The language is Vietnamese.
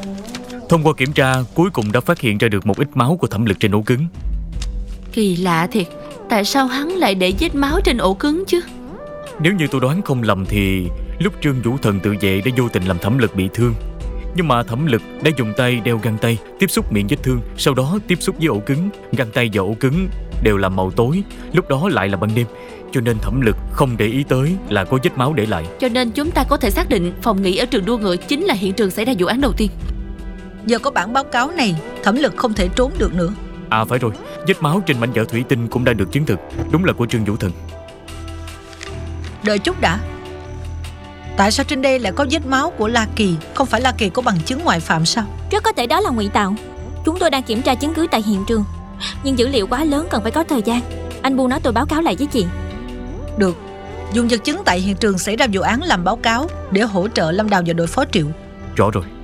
Thông qua kiểm tra, cuối cùng đã phát hiện ra được một ít máu của Thẩm Lực trên ổ cứng. Kỳ lạ thiệt, tại sao hắn lại để vết máu trên ổ cứng chứ? Nếu như tôi đoán không lầm thì lúc Trương Vũ Thần tự vệ đã vô tình làm Thẩm Lực bị thương. Nhưng mà Thẩm Lực đã dùng tay đeo găng tay tiếp xúc miệng vết thương, sau đó tiếp xúc với ổ cứng. Găng tay và ổ cứng đều là màu tối, lúc đó lại là ban đêm, cho nên Thẩm Lực không để ý tới là có vết máu để lại. Cho nên chúng ta có thể xác định phòng nghỉ ở trường đua ngựa chính là hiện trường xảy ra vụ án đầu tiên. Giờ có bản báo cáo này, Thẩm Lực không thể trốn được nữa. À phải rồi, vết máu trên mảnh vỡ thủy tinh cũng đã được chứng thực, đúng là của Trương Vũ Thần. Đợi chút đã. Tại sao trên đây lại có vết máu của La Kỳ? Không phải La Kỳ có bằng chứng ngoại phạm sao? Rất có thể đó là ngụy tạo. Chúng tôi đang kiểm tra chứng cứ tại hiện trường, nhưng dữ liệu quá lớn cần phải có thời gian. Anh Bu nói tôi báo cáo lại với chị. Được, dùng vật chứng tại hiện trường xảy ra vụ án làm báo cáo để hỗ trợ Lâm Đào và đội phó Triệu. Rõ rồi.